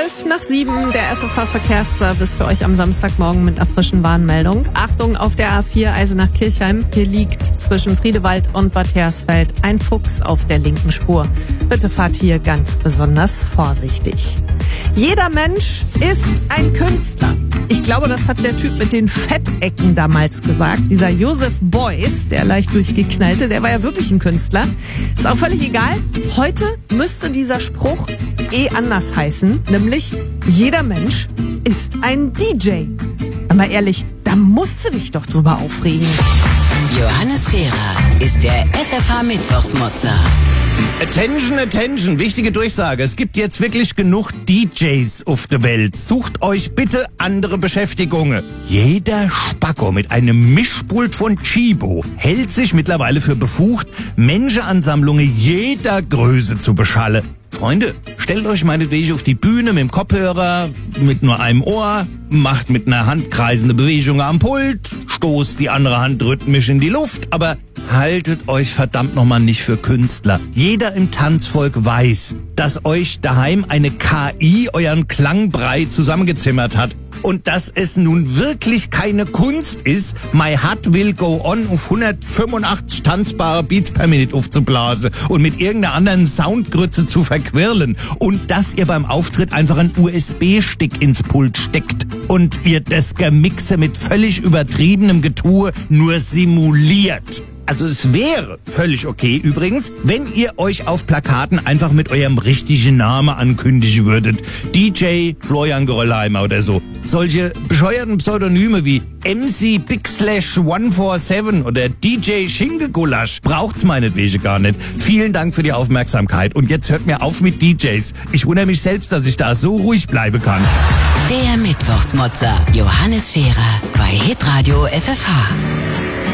6:12, der FFH-Verkehrsservice für euch am Samstagmorgen mit einer frischen Warnmeldung. Achtung auf der A4 Eisenach-Kirchheim. Hier liegt zwischen Friedewald und Bad Hersfeld ein Fuchs auf der linken Spur. Bitte fahrt hier ganz besonders vorsichtig. Jeder Mensch ist ein Künstler. Ich glaube, das hat der Typ mit den Fettecken damals gesagt. Dieser Joseph Beuys, der leicht durchgeknallte, der war ja wirklich ein Künstler. Ist auch völlig egal. Heute müsste dieser Spruch anders heißen, nämlich jeder Mensch ist ein DJ. Aber ehrlich, da musst du dich doch drüber aufregen. Johannes Scherer ist der FFH-Mittwochsmotzer. Attention, attention, wichtige Durchsage. Es gibt jetzt wirklich genug DJs auf der Welt. Sucht euch bitte andere Beschäftigungen. Jeder Spacko mit einem Mischpult von Chibo hält sich mittlerweile für befugt, Menschenansammlungen jeder Größe zu beschallen. Freunde, stellt euch meinetwegen auf die Bühne mit dem Kopfhörer, mit nur einem Ohr, macht mit einer Hand kreisende Bewegungen am Pult, stoßt die andere Hand rhythmisch in die Luft, aber haltet euch verdammt nochmal nicht für Künstler. Jeder im Tanzvolk weiß, dass euch daheim eine KI euren Klangbrei zusammengezimmert hat. Und dass es nun wirklich keine Kunst ist, My Heart Will Go On auf 185 tanzbare Beats per Minute aufzublasen und mit irgendeiner anderen Soundgrütze zu verquirlen. Und dass ihr beim Auftritt einfach einen USB-Stick ins Pult steckt und ihr das Gemixe mit völlig übertriebenem Getue nur simuliert. Also es wäre völlig okay übrigens, wenn ihr euch auf Plakaten einfach mit eurem richtigen Namen ankündigen würdet. DJ Florian Geröllheimer oder so. Solche bescheuerten Pseudonyme wie MC Big Slash 147 oder DJ Schinkegulasch braucht's meinetwegen gar nicht. Vielen Dank für die Aufmerksamkeit und jetzt hört mir auf mit DJs. Ich wundere mich selbst, dass ich da so ruhig bleiben kann. Der Mittwochsmotzer Johannes Scherer bei Hitradio FFH.